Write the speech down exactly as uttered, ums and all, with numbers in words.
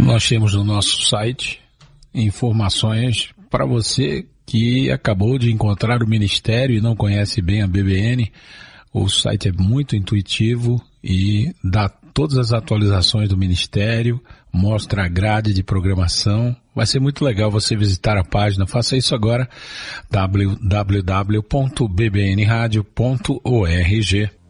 Nós temos no nosso site informações para você que acabou de encontrar o Ministério e não conhece bem a B B N. O site é muito intuitivo e dá todas as atualizações do Ministério, mostra a grade de programação. Vai ser muito legal você visitar a página. Faça isso agora, w w w ponto b b n radio ponto org.